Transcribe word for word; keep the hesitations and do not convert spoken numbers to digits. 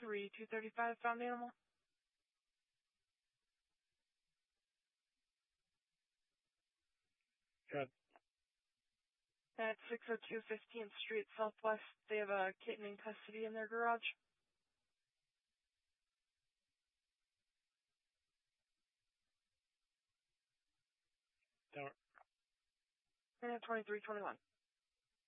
three two thirty-five, found animal. Good. At six oh two fifteenth Street Southwest, they have a kitten in custody in their garage. Don't. And at twenty-three twenty-one.